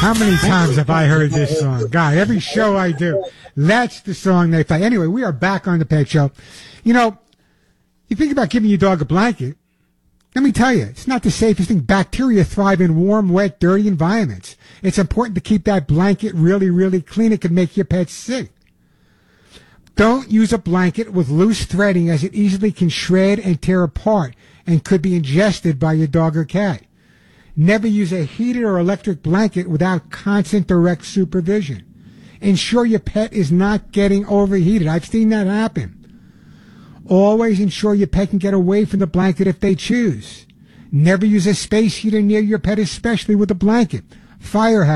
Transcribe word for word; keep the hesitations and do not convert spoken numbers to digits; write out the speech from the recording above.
How many times have I heard this song? God, every show I do, that's the song they play. Anyway, we are back on the Pet Show. You know, you think about giving your dog a blanket. Let me tell you, it's not the safest thing. Bacteria thrive in warm, wet, dirty environments. It's important to keep that blanket really, really clean. It can make your pet sick. Don't use a blanket with loose threading, as it easily can shred and tear apart and could be ingested by your dog or cat. Never use a heated or electric blanket without constant direct supervision. Ensure your pet is not getting overheated. I've seen that happen. Always ensure your pet can get away from the blanket if they choose. Never use a space heater near your pet, especially with a blanket. Fire hazard.